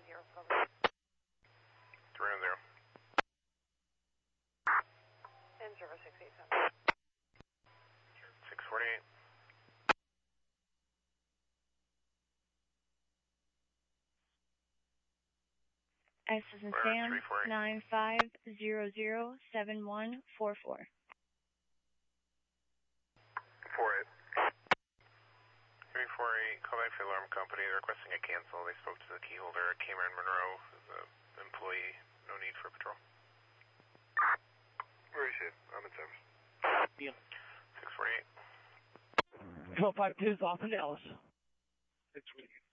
0 cover. 310. And 0687. 648. S as in Sam, 95007144. 48. 348, call back for the alarm company. They're requesting a cancel. They spoke to the key holder, Cameron Monroe, who's an employee. No need for patrol. Where is she? I'm in service. Yeah. 648. 1252 is off in Dallas. 648.